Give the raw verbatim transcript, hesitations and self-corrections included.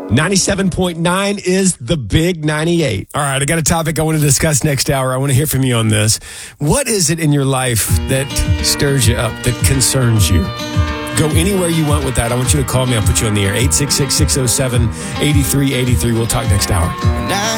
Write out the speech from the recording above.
ninety-seven point nine is the big ninety-eight. All right, I got a topic I want to discuss next hour. I want to hear from you on this. What is it in your life that stirs you up, that concerns you? Go anywhere you want with that. I want you to call me. I'll put you on the air. eight six six, six oh seven, eight three eight three. We'll talk next hour.